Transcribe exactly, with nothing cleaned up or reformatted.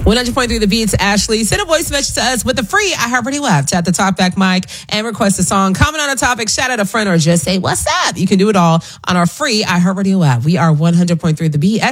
one hundred point three The Beats, Ashley. Send a voice message to us with the free iHeartRadio app. Tap the talkback mic and request a song. Comment on a topic, shout out a friend, or just say, what's up? You can do it all on our free iHeartRadio app. We are one hundred point three The Beat.